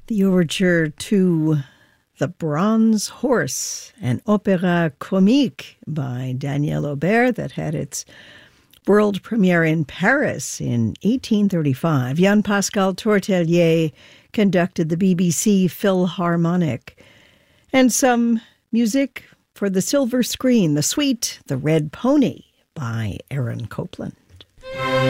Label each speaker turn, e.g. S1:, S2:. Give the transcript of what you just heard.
S1: The overture to The Bronze Horse, an opéra comique by Daniel Aubert that had its world premiere in Paris in 1835. Jean-Pascal Tortelier conducted the BBC Philharmonic. And some music for the silver screen, the suite, The Red Pony by Aaron Copland.